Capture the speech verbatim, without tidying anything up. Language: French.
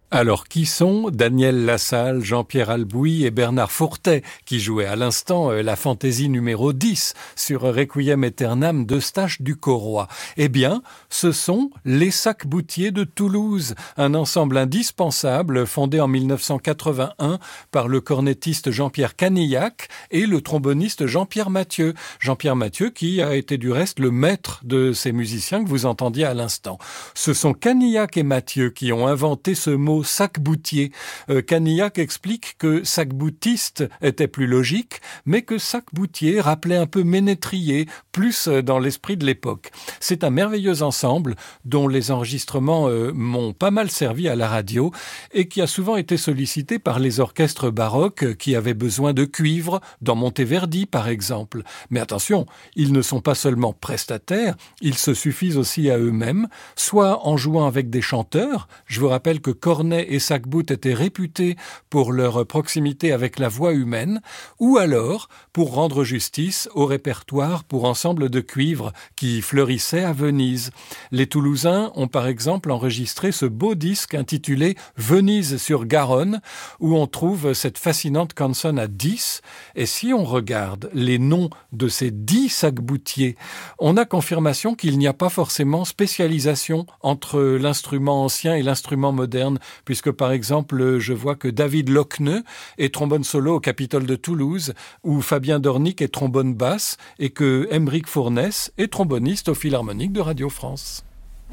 Alors, qui sont Daniel Lassalle, Jean-Pierre Albouy et Bernard Fourtet, qui jouaient à l'instant euh, la fantaisie numéro dix sur Requiem Aeternam d'Eustache du Corroy? Eh bien, ce sont les Sac-Boutiers de Toulouse, un ensemble indispensable fondé en mille neuf cent quatre-vingt-un par le cornettiste Jean-Pierre Canillac et le tromboniste Jean-Pierre Mathieu. Jean-Pierre Mathieu qui a été du reste le maître de ces musiciens que vous entendiez à l'instant. Ce sont Canillac et Mathieu qui ont inventé ce mot sac-boutier. Euh, Canillac explique que sac-boutiste était plus logique, mais que sac-boutier rappelait un peu ménétrier, plus dans l'esprit de l'époque. C'est un merveilleux ensemble dont les enregistrements euh, m'ont pas mal servi à la radio et qui a souvent été sollicité par les orchestres baroques qui avaient besoin de cuivre, dans Monteverdi par exemple. Mais attention, ils ne sont pas seulement prestataires, ils se suffisent aussi à eux-mêmes, soit en jouant avec des chanteurs. Je vous rappelle que Cornet et Sac-Bout étaient réputés pour leur proximité avec la voix humaine, ou alors pour rendre justice au répertoire pour ensemble de cuivre qui fleurissait à Venise. Les Toulousains ont par exemple enregistré ce beau disque intitulé « Venise sur Garonne » où on trouve cette fascinante canzone à dix. Et si on regarde les noms de ces dix sac-boutiers, on a confirmation qu'il n'y a pas forcément spécialisation entre l'instrument ancien et l'instrument moderne, puisque par exemple, je vois que David Lockneux est trombone solo au Capitole de Toulouse, où Fabien Dornic est trombone basse, et que Aymeric Fournès est tromboniste au Philharmonique de Radio France.